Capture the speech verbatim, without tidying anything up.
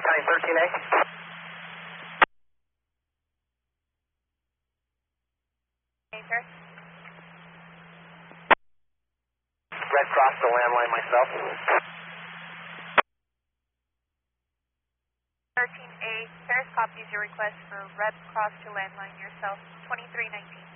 County thirteen A. Hey, sir. Red Cross to landline myself. thirteen A, Paris copies your request for Red Cross to landline yourself, twenty-three nineteen.